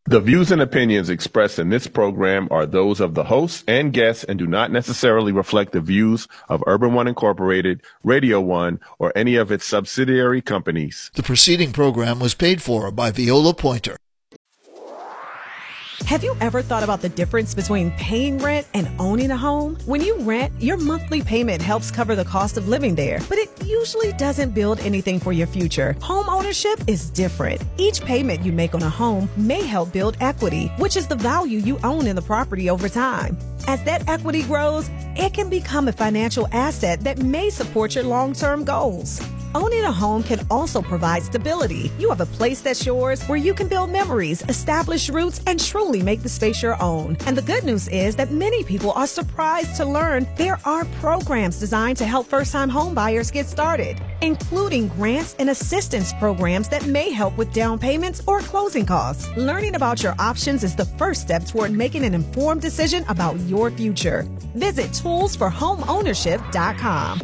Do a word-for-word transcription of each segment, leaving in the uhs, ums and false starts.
The views and opinions expressed in this program are those of the hosts and guests and do not necessarily reflect the views of Urban One Incorporated, Radio One, or any of its subsidiary companies. The preceding program was paid for by Viola Pointer. Have you ever thought about the difference between paying rent and owning a home? When you rent, your monthly payment helps cover the cost of living there, but it usually doesn't build anything for your future. Home ownership is different. Each payment you make on a home may help build equity, which is the value you own in the property over time. As that equity grows, it can become a financial asset that may support your long-term goals. Owning a home can also provide stability. You have a place that's yours where you can build memories, establish roots, and truly make the space your own. And the good news is that many people are surprised to learn there are programs designed to help first-time home buyers get started, including grants and assistance programs that may help with down payments or closing costs. Learning about your options is the first step toward making an informed decision about your future. Visit tools for home ownership dot com.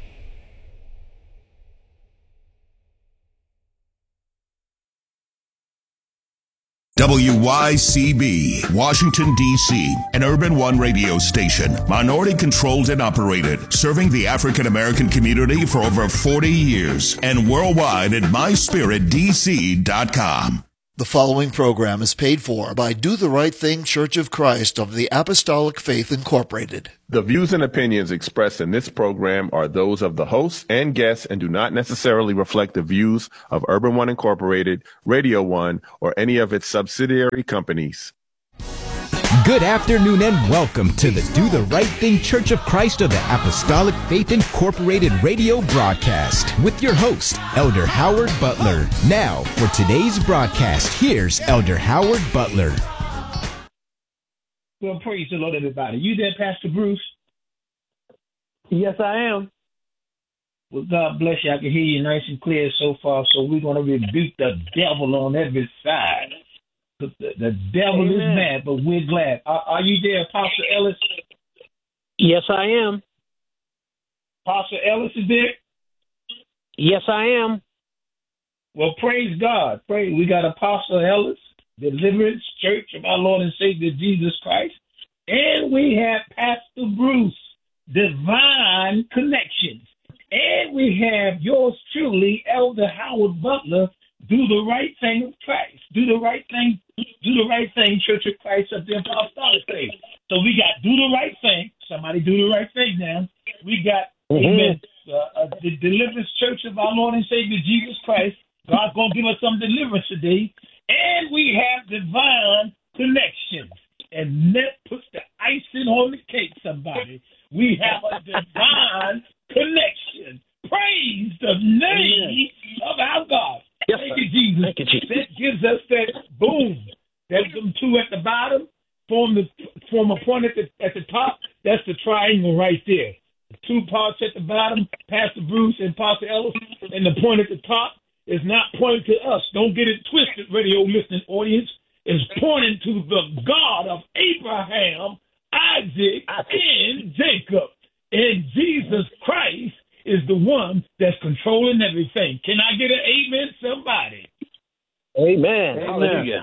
W Y C B, Washington, D C, an Urban One radio station, minority controlled and operated, serving the African American community for over forty years, and worldwide at my spirit D C dot com. The following program is paid for by Do the Right Thing Church of Christ of the Apostolic Faith Incorporated. The views and opinions expressed in this program are those of the hosts and guests and do not necessarily reflect the views of Urban One Incorporated, Radio One, or any of its subsidiary companies. Good afternoon and welcome to the Do the Right Thing Church of Christ of the Apostolic Faith Incorporated radio broadcast with your host, Elder Howard Butler. Now, for today's broadcast, here's Elder Howard Butler. Well, praise the Lord, everybody. You there, Pastor Bruce? Yes, I am. Well, God bless you. I can hear you nice and clear so far, so we're going to rebuke the devil on every side. The, the devil Amen. Is mad, but we're glad. Are, are you there, Apostle Ellis? Yes, I am. Apostle Ellis is there? Yes, I am. Well, praise God. Praise. We got Apostle Ellis, Deliverance Church of our Lord and Savior Jesus Christ. And we have Pastor Bruce, Divine Connections. And we have yours truly, Elder Howard Butler, Do the Right Thing of Christ. Do the right thing. Do the right thing, Church of Christ of the Apostolic Faith. So we got Do the Right Thing. Somebody do the right thing now. We got mm-hmm. amen, uh, uh, the Deliverance Church of our Lord and Savior Jesus Christ. God's going to give us some deliverance today. And we have Divine Connections. And that puts the icing on the cake, somebody. We have a divine connection. Praise the name Amen. Of our God. Yes, Thank you, Jesus. Thank you, Jesus. That gives us that boom. That them two at the bottom form the form a point at the at the top. That's the triangle right there. The two parts at the bottom, Pastor Bruce and Pastor Ellis, and the point at the top is not pointing to us. Don't get it twisted, radio listening audience. It's pointing to the God of Abraham, Isaac, and Jacob. And Jesus Christ is the one that's controlling everything. Can I get an amen, somebody? Amen. Amen. Hallelujah.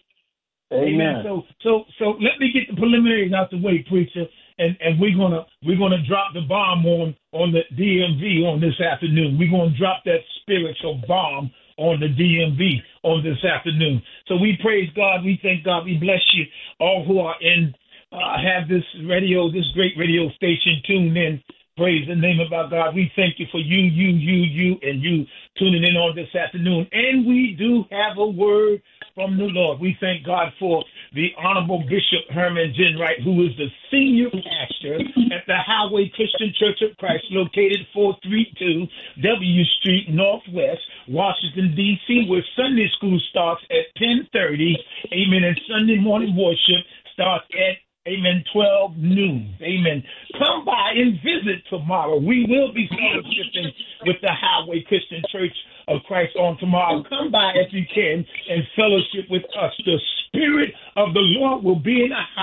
Amen. amen. So, so, so let me get the preliminaries out the way, preacher, and, and we're gonna we're gonna drop the bomb on on the D M V on this afternoon. We're gonna drop that spiritual bomb on the D M V on this afternoon. So we praise God. We thank God. We bless you all who are in uh, have this radio, this great radio station tuned in. Praise the name of our God. We thank you for you, you, you, you, and you tuning in on this afternoon. And we do have a word from the Lord. We thank God for the Honorable Bishop Herman Jenright, who is the senior pastor at the Highway Christian Church of Christ, located four thirty-two W Street Northwest, Washington, D C, where Sunday school starts at ten thirty. Amen. And Sunday morning worship starts at Amen. twelve noon. Amen. Come by and visit tomorrow. We will be fellowshipping with the Highway Christian Church of Christ on tomorrow. Come by if you can and fellowship with us. The Spirit of the Lord will be in the house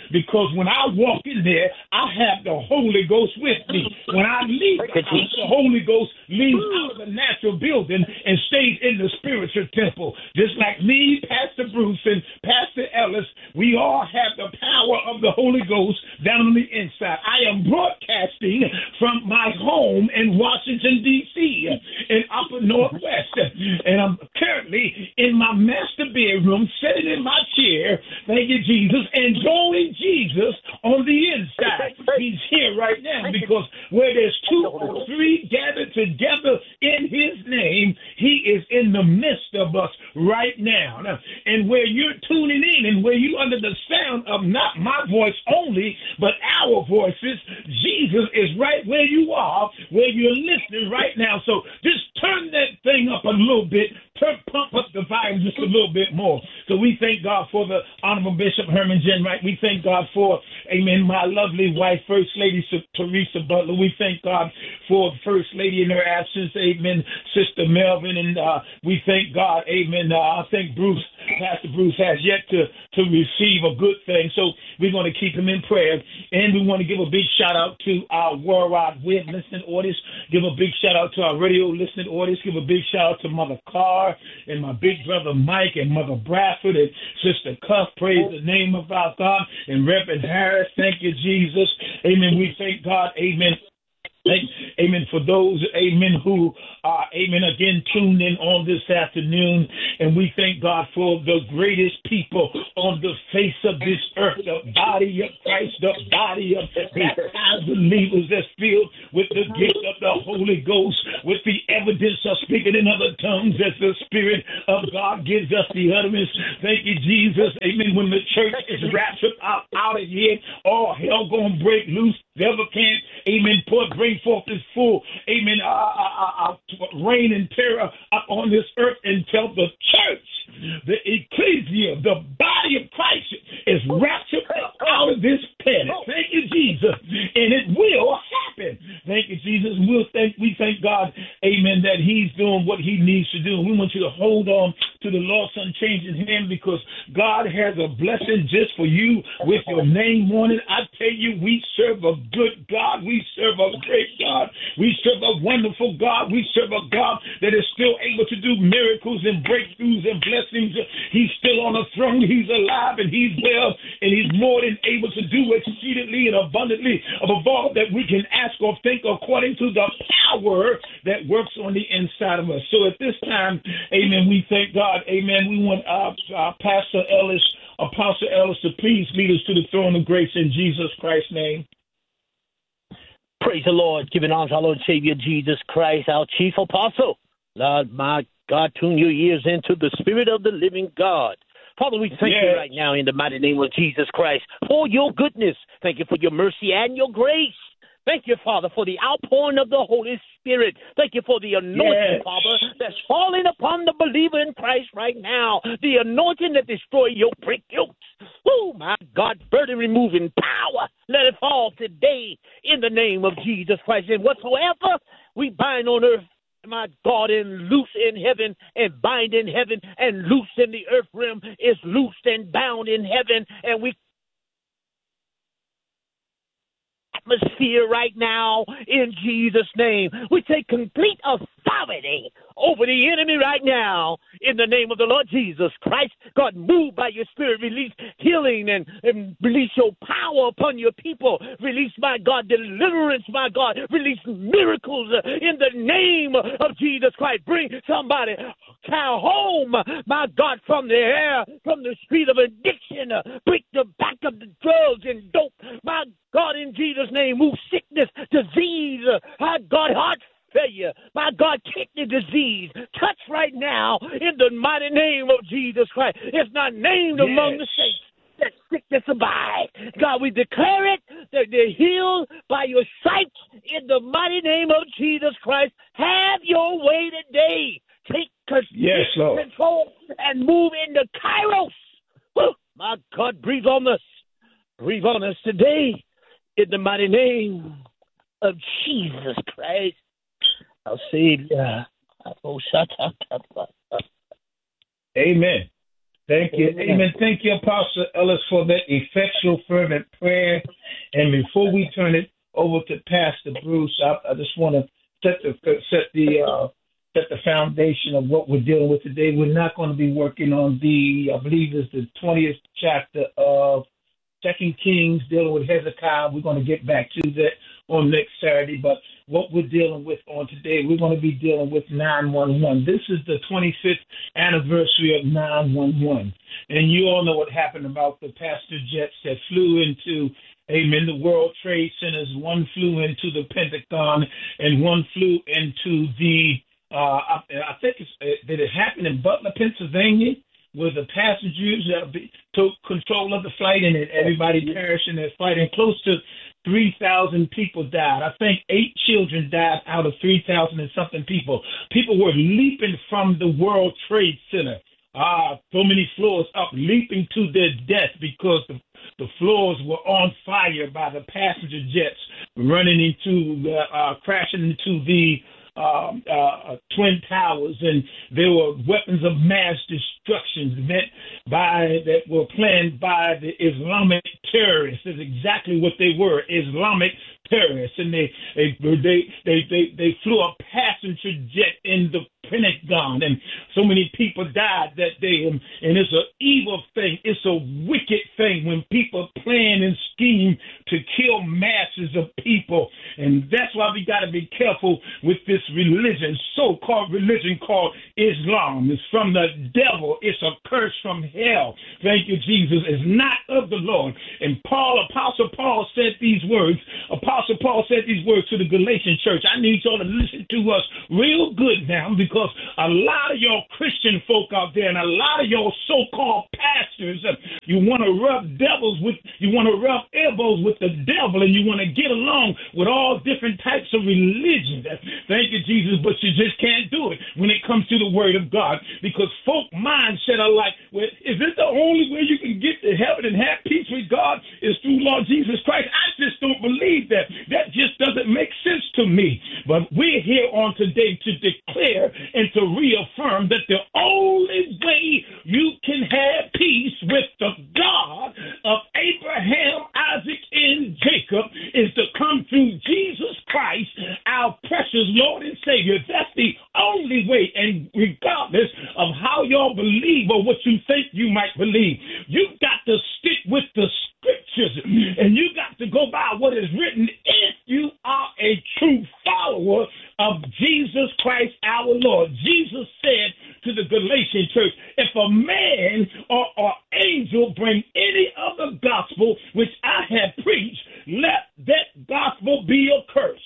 because when I walk in there, I have the Holy Ghost with me. When I leave the house, the Holy Ghost leaves out of the natural building and stays in the spiritual temple. Just like me, Pastor Bruce, and Pastor Ellis, we all have the power of the Holy Ghost down on the inside. I am broadcasting from my home in Washington, D C, in Upper Northwest, and I'm currently in my master bedroom, sitting in my chair, thank you, Jesus, enjoying Jesus on the inside. He's here right now because where there's two or three gathered together in his name, he is in the midst of us right now. And where you're tuning in and where you're under the sound of not my voice only, but our voices, Jesus is right where you are, where you're listening right now. So just turn that thing up a little bit, turn, pump up the volume just a little bit more. So we thank God for the Honorable Bishop Herman Jenright. We thank God for, amen, my lovely wife, First Lady Teresa Butler. We thank God for First Lady in her absence, amen, Sister Melvin. And uh, we thank God, amen. Uh, I think Bruce, Pastor Bruce has yet to, to receive a good thing. So we're going to keep him in prayer. And we want to give a big shout out to our worldwide web listening audience. Give a big shout out to our radio listening audience. Give a big shout out to Mother Carr and my big brother Mike and Mother Bradford and Sister Cuff. Praise the name of our God. And Reverend Harris, thank you, Jesus. Amen. We thank God. Amen. Amen. For those, amen, who are, amen, again, tuned in on this afternoon. And we thank God for the greatest people on the face of this earth, the body of Christ, the body of baptized believers that's filled with the gift of the Holy Ghost, with the evidence of speaking in other tongues as the Spirit of God gives us the utterance. Thank you, Jesus. Amen. When the church is raptured out, out of here, all hell gonna break loose. Devil can't, amen, pour, bring forth his full, amen, uh, uh, uh, reign and terror up on this earth until the church, the ecclesia, the body of Christ is raptured out of this planet. Thank you, Jesus. And it will happen. Thank you, Jesus. We'll thank, we thank God, amen, that he's doing what he needs to do. We want you to hold on to the lost, unchanging hand because God has a blessing just for you with your name on it. I tell you, we serve a good God. We serve a great God. We serve a wonderful God. We serve a God that is still able to do miracles and breakthroughs and blessings. He's still on the throne. He's alive and he's well and he's more than able to do exceedingly and abundantly above all that we can ask or think according to the power that works on the inside of us. So at this time, amen, we thank God. Amen. We want uh, uh, Pastor Ellis, Apostle Ellis, to please lead us to the throne of grace in Jesus Christ's name. Praise the Lord. Giving honor to our Lord and Savior Jesus Christ, our chief apostle. Lord, my God, tune your ears into the Spirit of the living God. Father, we thank yeah. you right now in the mighty name of Jesus Christ for your goodness. Thank you for your mercy and your grace. Thank you, Father, for the outpouring of the Holy Spirit. Thank you for the anointing, yes. Father, that's falling upon the believer in Christ right now. The anointing that destroys yoke, break yokes. Oh, my God, burden removing power. Let it fall today in the name of Jesus Christ. And whatsoever we bind on earth, my God, and loose in heaven and bind in heaven and loose in the earth realm is loosed and bound in heaven. And we atmosphere right now in Jesus' name. We take complete authority over the enemy right now in the name of the Lord Jesus Christ. God, move by your Spirit, release healing and, and release your power upon your people. Release, my God, deliverance, my God. Release miracles in the name of Jesus Christ. Bring somebody child home, my God, from the air, from the street of addiction. Break the back of the drugs and dope. My God, in Jesus' name, move sickness, disease, my God, heart failure, my God, kidney disease. Touch right now in the mighty name of Jesus Christ. It's not named yes. among the saints that sickness abide. God, we declare it that they're healed by your stripes in the mighty name of Jesus Christ. Have your way today. Take yes, Lord. control and move into Kairos. Woo. My God, breathe on us. Breathe on us today in the mighty name of Jesus Christ, our Savior. Amen. Thank you. Amen. Amen. Thank you, Apostle Ellis, for that effectual, fervent prayer. And before we turn it over to Pastor Bruce, I, I just want to set the set the uh, set the foundation of what we're dealing with today. We're not going to be working on the, I believe it's the twentieth chapter of Second Kings, dealing with Hezekiah. We're going to get back to that on next Saturday. But what we're dealing with on today, we're going to be dealing with nine one one. This is the twenty-fifth anniversary of nine one one. And you all know what happened about the passenger jets that flew into, amen, the World Trade Centers. One flew into the Pentagon and one flew into the, uh, I, I think, it's, uh, did it happen in Butler, Pennsylvania, where the passengers uh, be, took control of the flight and everybody perished in that flight, and close to three thousand people died. I think eight children died out of three thousand and something people. People were leaping from the World Trade Center, ah, so many floors up, leaping to their death because the, the floors were on fire by the passenger jets running into, the, uh, crashing into the Um, uh, Twin Towers, and there were weapons of mass destruction meant by that were planned by the Islamic terrorists. Is exactly what they were, Islamic terrorists, and they they they they they, they flew a passenger jet in the Pentagon, and so many people died that day. And, and it's an evil thing. It's a wicked thing when people plan and scheme to kill masses of people. And that's why we got to be careful with this religion, so-called religion called Islam. It's from the devil. It's a curse from hell. Thank you, Jesus. It's not of the Lord. And Paul, Apostle Paul said these words. Apostle Paul said these words to the Galatian church. I need y'all to listen to us real good now, because a lot of y'all Christian folk out there and a lot of y'all so-called pastors, uh, you want to rub devils with, you want to rub elbows with the devil, and you want to get along with all different types of religions. Thank you, Jesus, but you just can't do it when it comes to the word of God, because folk mindset are like, well, is this the only way you can get to heaven and have peace with God is through Lord Jesus Christ? I just don't believe that. That just doesn't make sense to me. But we're here on today to declare and to reaffirm that the only way you can have peace with the God of Abraham, Isaac, and Jacob is to come through Jesus Christ, our precious Lord and Savior. That's the only way. And regardless of how y'all believe or what you think you might believe, you've got to stick with the scriptures, and you got to go by what is written if you are a true follower of Jesus Christ our Lord. Jesus said to the Galatian church, if a man or, or angel bring any other gospel which I have preached, let that gospel be a curse.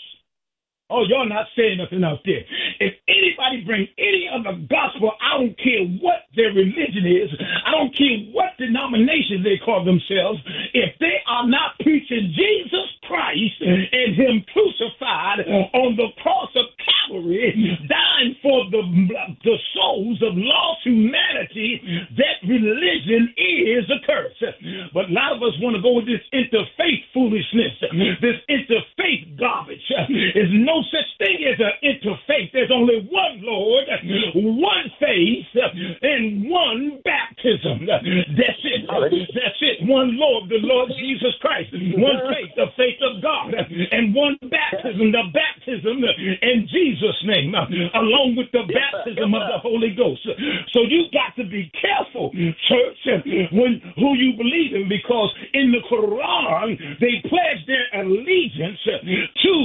Oh, y'all not saying nothing out there. If anybody bring any other gospel, I don't care what their religion is, I don't care what denomination they call themselves, if they are not preaching Jesus Christ and him crucified on the cross of Calvary, dying for the, the souls of lost humanity, that religion is a curse. But a lot of us want to go with this interfaith foolishness, this interfaith garbage. There's no such thing as an interfaith. There's only one Lord, one faith, and one baptism. That's it. That's it. One Lord, the Lord Jesus Christ. One faith, the faith of God. And one baptism, the baptism in Jesus' name, along with the baptism of the Holy Ghost. So you got to be careful, church, when who you believe in, because in the Quran, they pledge their allegiance to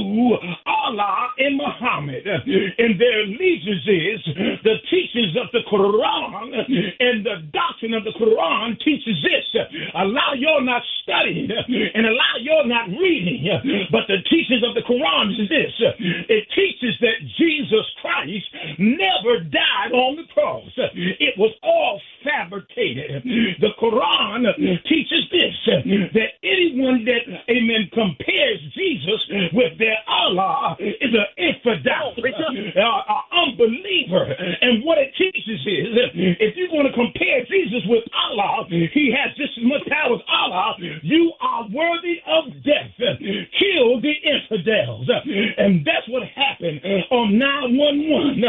Allah and Muhammad. And their allegiance is the teachings of the Quran, and the doctrine of the Quran teaches this. A lot of y'all not studying, and a lot of y'all not reading, but the teachings of the Quran is this. It teaches that Jesus Christ never died on the cross. It was all fabricated. The Quran teaches this, that anyone that, amen, compares Jesus with their Allah is an infidel, an unbeliever. And what it teaches is, if you're going to compare Jesus with Allah, he has just as much power as Allah, you are worthy of death. Kill the infidels. And that's what happened on nine one one.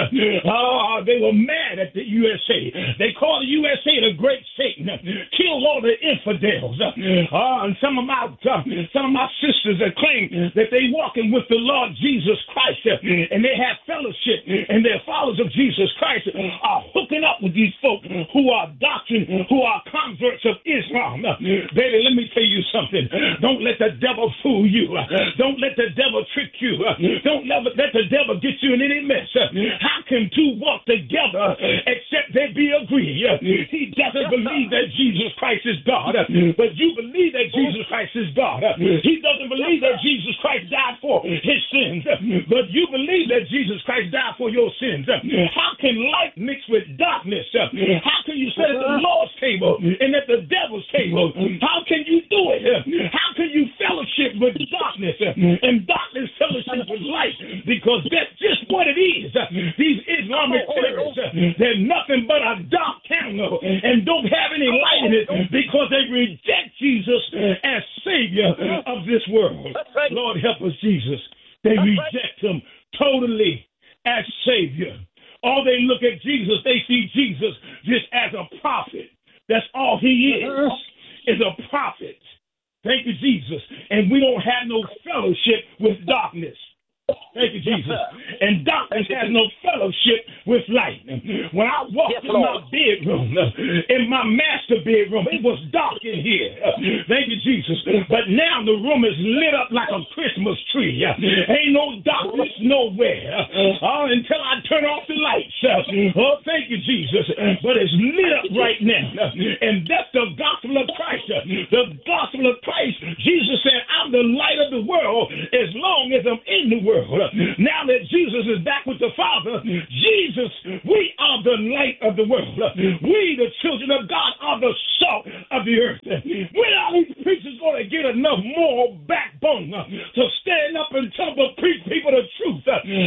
Oh, they were mad at the U S A. They called the U S A the Great Satan. Killed all the infidels. Uh, and some of my uh, some of my sisters that claim that they walking with the Lord Jesus Christ uh, and they have fellowship and they're followers of Jesus Christ are hooking up with these folk who are doctrine, who are converts of Islam. Uh, baby, let me tell you something. Don't let the devil fool you. Uh, don't let the devil trick you. Uh, don't let, let the devil get you in any mess. Uh, how can two walk together except they be agreed? Uh, he doesn't believe that Jesus Christ is God, uh, but you believe that Jesus Christ is God. Uh, he doesn't believe that Jesus Christ died for his sins, uh, but you believe that Jesus Christ died for your sins. Uh, how can light mix with darkness? Uh, how can you sit at the Lord's table and at the devil's table? How can you do it? Uh, how can you fellowship with darkness uh, and darkness fellowship with light? Because that's just what it is. Uh, these Islamic terrorists, uh, they're nothing but a dark candle and don't have any light in it because they reject Jesus as Savior of this world. Lord, help us, Jesus. They reject him totally as Savior. All they look at Jesus, they see Jesus just as a prophet. That's all he is, is a prophet. Thank you, Jesus. And we don't have no fellowship with darkness. Thank you, Jesus. And darkness has no fellowship with light. When I walked in my bedroom, in my master bedroom, it was dark in here. Thank you, Jesus. But now the room is lit up like a Christmas tree. Ain't no darkness nowhere uh, until I turn off the lights. Oh, thank you, Jesus. But it's lit up right now. And that's the gospel of Christ. The gospel of Christ. Jesus said, I'm the light of the world as long as I'm in the world. Now that Jesus is back with the Father, Jesus, we are the light of the world. We, the children of God, are the salt of the earth. When are these preachers going to get enough moral backbone to stand up and tell the people the truth?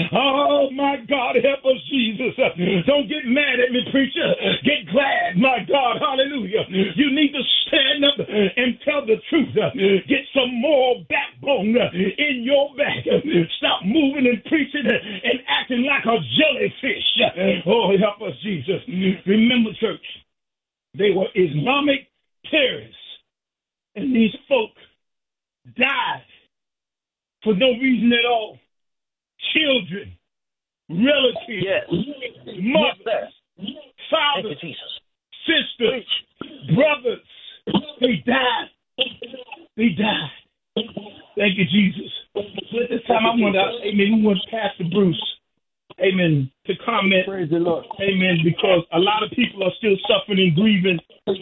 Oh, my God, help us, Jesus. Don't get mad at me, preacher. Get glad, my God. Hallelujah. You need to stand up and tell the truth. Get some moral backbone in your back. Stop moving and preaching and acting like a jellyfish. Oh, help us, Jesus. Remember, church, they were Islamic terrorists, and these folk died for no reason at all. Children, relatives, yes. mothers, yes, fathers, you, sisters, Preach. brothers, they died. They died. Thank you, Jesus. So at this time, I want to, amen, we want Pastor Bruce, amen, to comment. Praise the Lord. Amen, because a lot of people are still suffering and grieving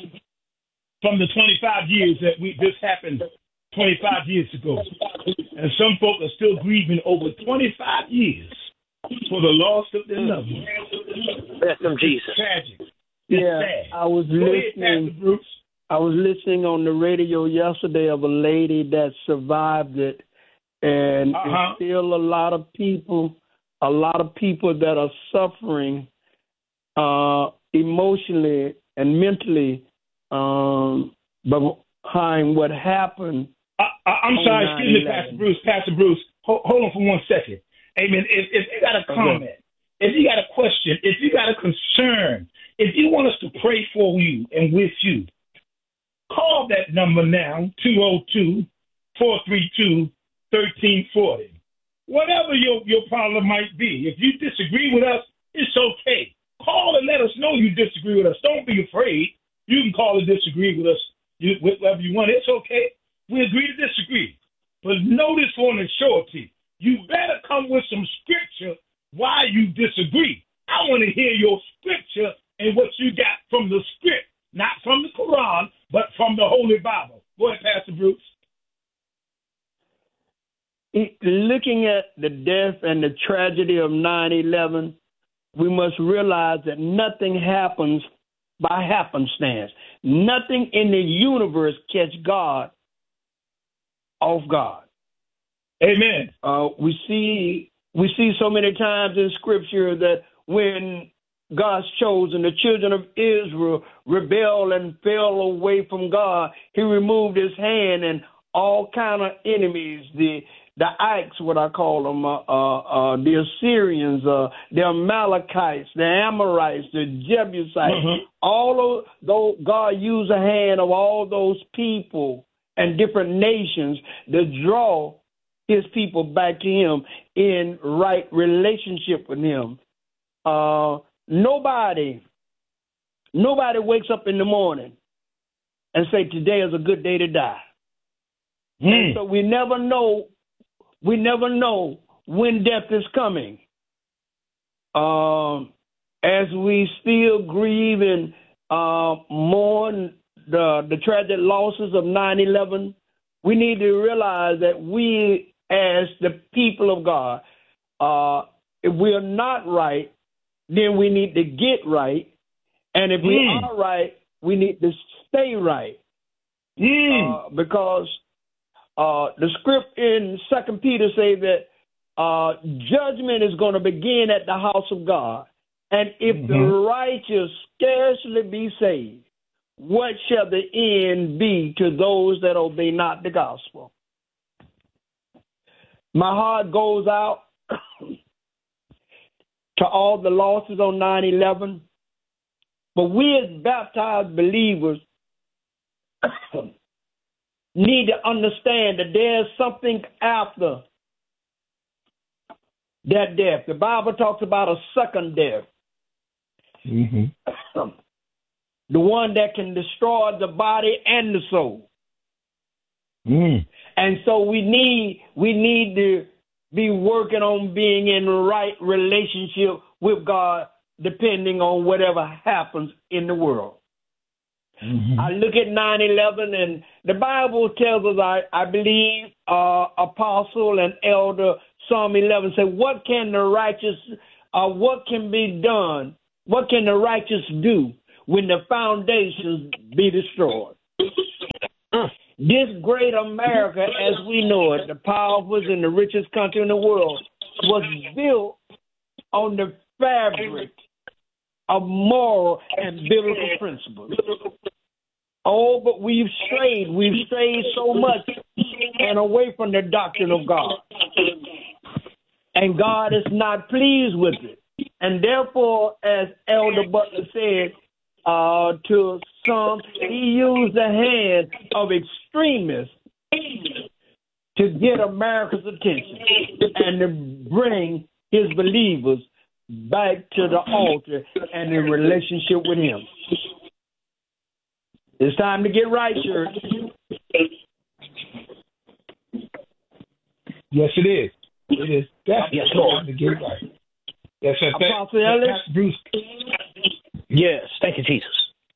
from the twenty-five years that we this happened twenty-five years ago. And some folk are still grieving over twenty-five years for the loss of their loved ones. Bless them, Jesus. It's tragic. It's yeah, sad. I was Go listening. ahead, Pastor Bruce. I was listening on the radio yesterday of a lady that survived it, and uh-huh. there's still a lot of people, a lot of people that are suffering uh, emotionally and mentally um, behind what happened. I, I, I'm sorry, excuse me, Pastor Bruce. Pastor Bruce, hold, hold on for one second. Amen. If, if you got a comment, okay. if you got a question, if you got a concern, if you want us to pray for you and with you, call that number now, two oh two, four three two, one three four oh. Whatever your, your problem might be, if you disagree with us, it's okay. Call and let us know you disagree with us. Don't be afraid. You can call and disagree with us you, whatever you want. It's okay. We agree to disagree. But notice on the surety, you better come with some scripture why you disagree. I want to hear your scripture and what you got from the script, not from the Quran, but from the Holy Bible. Go ahead, Pastor Bruce. Looking at the death and the tragedy of nine eleven, we must realize that nothing happens by happenstance. Nothing in the universe catch God off guard. Amen. Uh, we see we see so many times in Scripture that when God's chosen, the children of Israel rebelled and fell away from God, he removed his hand and all kind of enemies, the the Ikes, what I call them, uh, uh, uh, the Assyrians, uh, the Amalekites, the Amorites, the Jebusites, mm-hmm. all of those, God used the hand of all those people and different nations to draw his people back to him in right relationship with him. Uh, nobody, nobody wakes up in the morning and say, today is a good day to die. Mm. And so we never know, we never know when death is coming. Um, as we still grieve and uh, mourn the, the tragic losses of nine eleven, we need to realize that we, as the people of God, uh, if we are not right, then we need to get right. And if mm. we are right, we need to stay right. Mm. Uh, because uh, the script in Second Peter say that uh, judgment is going to begin at the house of God. And if mm-hmm. the righteous scarcely be saved, what shall the end be to those that obey not the gospel? My heart goes out to all the losses on nine eleven. But we as baptized believers need to understand that there's something after that death. The Bible talks about a second death. Mm-hmm. The one that can destroy the body and the soul. Mm. And so we need we need to be working on being in the right relationship with God, depending on whatever happens in the world. Mm-hmm. I look at nine eleven, and the Bible tells us, I, I believe, uh, Apostle and Elder Psalm eleven say, what can the righteous, uh, what can be done, what can the righteous do when the foundations be destroyed? This great America, as we know it, the powerful and the richest country in the world, was built on the fabric of moral and biblical principles. Oh, but we've strayed. We've strayed so much and away from the doctrine of God. And God is not pleased with it. And therefore, as Elder Butler said uh, to some, he used the hand of extremists to get America's attention and to bring his believers back to the altar and in relationship with him. It's time to get right, church. Yes, it is. It is definitely yes, time to get right. Yes, sir. Apostle Ellis? Bruce. Yes, thank you, Jesus.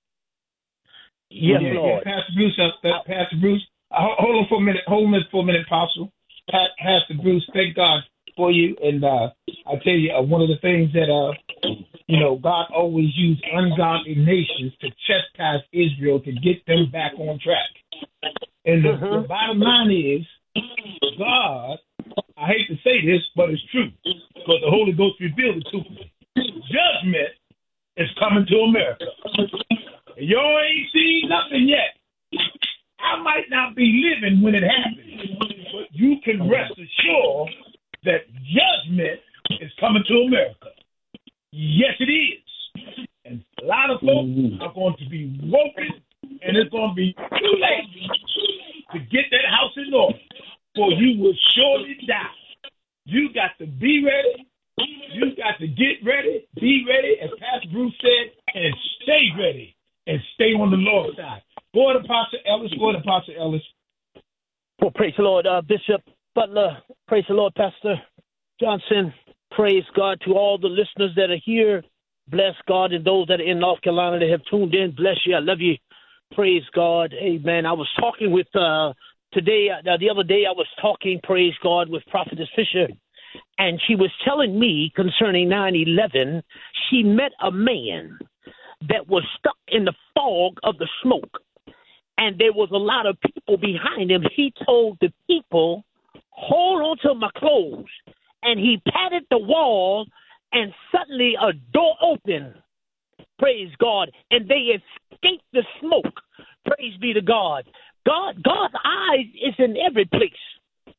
Yes, yeah, Lord. Yeah, Pastor Bruce, uh, Pastor Bruce, uh, hold on for a minute. Hold on for a minute, Apostle. Pa- Pastor Bruce, thank God for you. And uh, I tell you, uh, one of the things that, uh, you know, God always used ungodly nations to chastise Israel to get them back on track. And the, uh-huh. the bottom line is, God, I hate to say this, but it's true, because the Holy Ghost revealed it to me. Judgment is coming to America. Y'all ain't seen nothing yet. I might not be living when it happens, but you can rest assured that judgment is coming to America. Yes, it is. And a lot of folks mm-hmm. are going to be woken, and it's going to be too late to get that house in order, for you will surely die. You got to be ready. You got to get ready, be ready, as Pastor Bruce said, and stay ready and stay on the Lord's side. Go ahead, Apostle Ellis. Go ahead, Apostle Ellis. Well, praise the Lord, uh, Bishop Butler. Praise the Lord, Pastor Johnson. Praise God to all the listeners that are here. Bless God, and those that are in North Carolina that have tuned in. Bless you. I love you. Praise God. Amen. I was talking with uh, today, uh, the other day, I was talking, praise God, with Prophetess Fisher, and she was telling me concerning nine eleven, she met a man that was stuck in the fog of the smoke, and there was a lot of people behind him. He told the people, hold on to my clothes, and he patted the wall, and suddenly a door opened. Praise God. And they escaped the smoke. Praise be to God. God, God's eyes is in every place.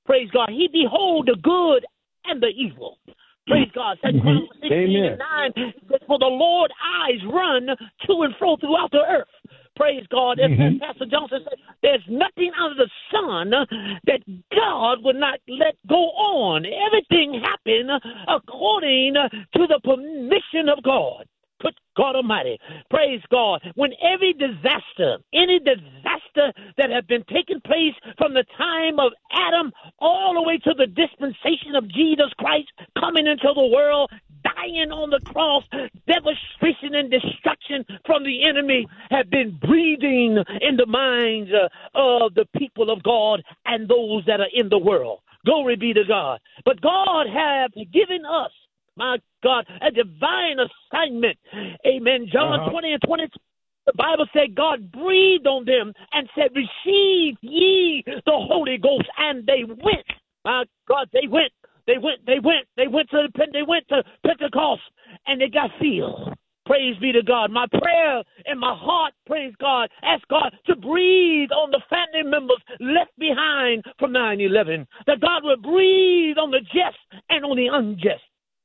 Praise God. He behold the good and the evil. Praise God. Second Chronicles sixteen and nine. For the Lord's eyes run to and fro throughout the earth. Praise God. As mm-hmm. Pastor Johnson said, there's nothing under the sun that God would not let go on. Everything happened according to the permission of God. Good God Almighty. Praise God. When every disaster, any disaster that have been taking place from the time of Adam all the way to the dispensation of Jesus Christ coming into the world, dying on the cross, devastation and destruction from the enemy have been breathing in the minds uh, of the people of God and those that are in the world. Glory be to God. But God have given us, my God, a divine assignment. Amen. John uh-huh. twenty and twenty-two. The Bible said God breathed on them and said, receive ye the Holy Ghost. And they went. My God, they went. They went. They went. They went to the they went to Pentecost and they got filled. Praise be to God. My prayer in my heart, praise God, ask God to breathe on the family members left behind from nine eleven. That God will breathe on the just and on the unjust.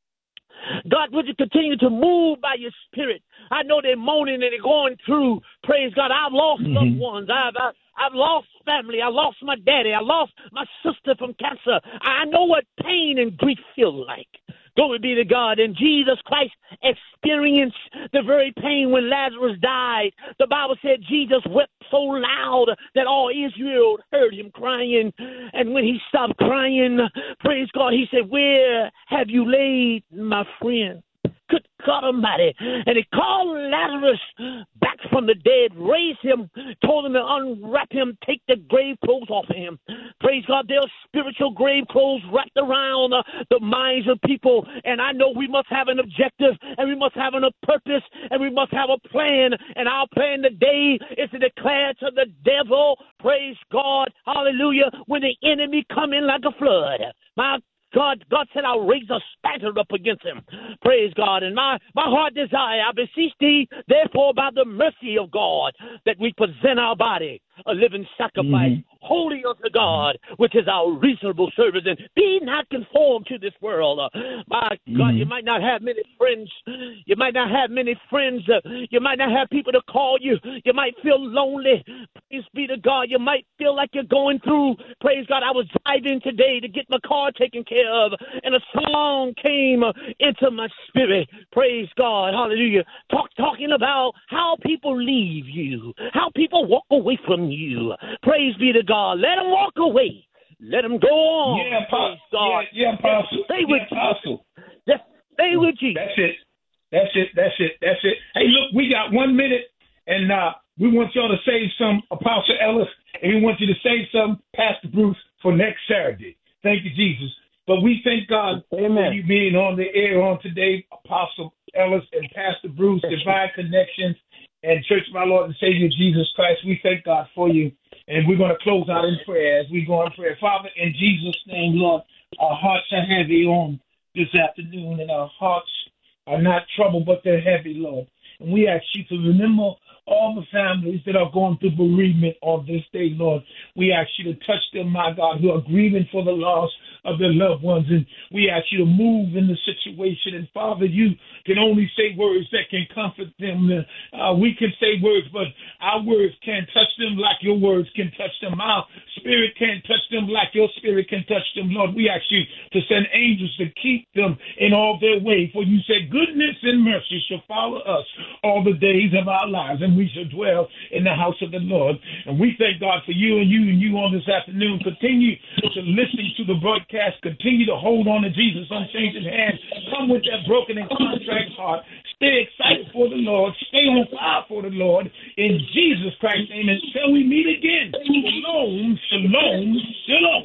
God, would you continue to move by your spirit? I know they're moaning and they're going through. Praise God. I've lost mm-hmm. loved ones. I've, I've, I've lost family. I lost my daddy. I lost my sister from cancer. I know what pain and grief feel like. Glory be to God. And Jesus Christ experienced the very pain when Lazarus died. The Bible said Jesus wept so loud that all Israel heard him crying. And when he stopped crying, praise God, he said, where have you laid my friend? Good God Almighty. And he called Lazarus back from the dead, raised him, told him to unwrap him, take the grave clothes off of him. Praise God, there's spiritual grave clothes wrapped around uh, the minds of people. And I know we must have an objective, and we must have a purpose, and we must have a plan. And our plan today is to declare to the devil, praise God, hallelujah, when the enemy come in like a flood. My God, God said, I'll raise a standard up against him. Praise God. And my, my heart desire, I beseech thee, therefore, by the mercy of God, that we present our body a living sacrifice, mm-hmm. holy unto God, which is our reasonable service. And be not conformed to this world. Uh, my mm-hmm. God, you might not have many friends. You might not have many friends. Uh, you might not have people to call you. You might feel lonely. Praise be to God. You might feel like you're going through. Praise God. I was driving today to get my car taken care of, and a song came uh, into my spirit. Praise God. Hallelujah. Talk, talking about how people leave you, how people walk away from you. Praise be to God. Let them walk away. Let them go on. Yeah, Praise God. Yeah, yeah, Apostle. Stay with yeah, Apostle. Just stay with you. That's it. That's it. That's it. That's it. Hey, look, we got one minute, and uh, we want y'all to save some, Apostle Ellis, and we want you to save some, Pastor Bruce, for next Saturday. Thank you, Jesus. But we thank God Amen. For you being on the air on today, Apostle Ellis and Pastor Bruce, Divine Connections, and Church of our Lord and Savior Jesus Christ. We thank God for you. And we're going to close out in prayer as we go in prayer. Father, in Jesus' name, Lord, our hearts are heavy on this afternoon, and our hearts are not troubled, but they're heavy, Lord. And we ask you to remember all the families that are going through bereavement on this day, Lord. We ask you to touch them, my God, who are grieving for the loss of their loved ones. And we ask you to move in the situation. And Father, you can only say words that can comfort them. Uh, we can say words, but our words can't touch them like your words can touch them. Our spirit can't touch them like your spirit can touch them. Lord, we ask you to send angels to keep them in all their way. For you said goodness and mercy shall follow us all the days of our lives, and we shall dwell in the house of the Lord. And we thank God for you and you and you on this afternoon. Continue to listen to the broadcast. Continue to hold on to Jesus' unchanging hand. Come with that broken and contrite heart. Stay excited for the Lord. Stay on fire for the Lord. In Jesus Christ's name, until we meet again. Shalom, shalom, shalom.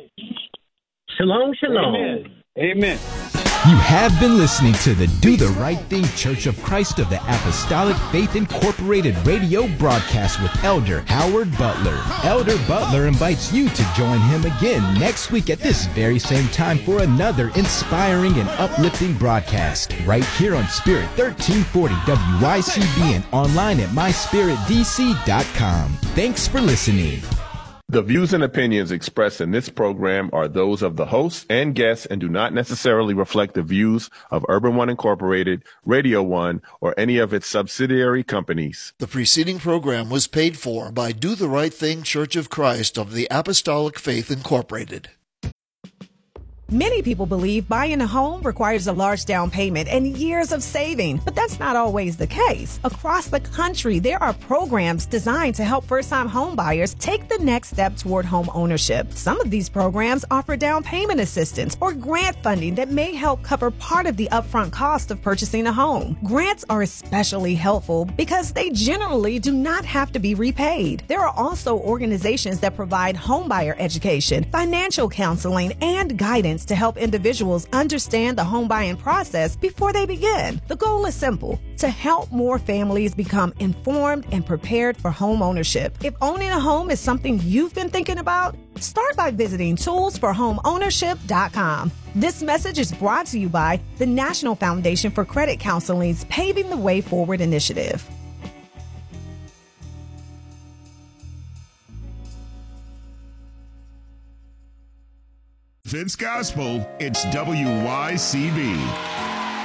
Shalom, shalom. Amen. Amen. You have been listening to the Do the Right Thing Church of Christ of the Apostolic Faith Incorporated radio broadcast with Elder Howard Butler. Elder Butler invites you to join him again next week at this very same time for another inspiring and uplifting broadcast right here on Spirit thirteen forty W Y C B and online at my spirit d c dot com. Thanks for listening. The views and opinions expressed in this program are those of the hosts and guests and do not necessarily reflect the views of Urban One Incorporated, Radio One, or any of its subsidiary companies. The preceding program was paid for by Do the Right Thing Church of Christ of the Apostolic Faith Incorporated. Many people believe buying a home requires a large down payment and years of saving, but that's not always the case. Across the country, there are programs designed to help first-time home buyers take the next step toward home ownership. Some of these programs offer down payment assistance or grant funding that may help cover part of the upfront cost of purchasing a home. Grants are especially helpful because they generally do not have to be repaid. There are also organizations that provide homebuyer education, financial counseling, and guidance to help individuals understand the home buying process before they begin. The goal is simple: to help more families become informed and prepared for home ownership. If owning a home is something you've been thinking about, start by visiting tools for home ownership dot com. This message is brought to you by the National Foundation for Credit Counseling's Paving the Way Forward initiative. If it's gospel, it's W Y C B.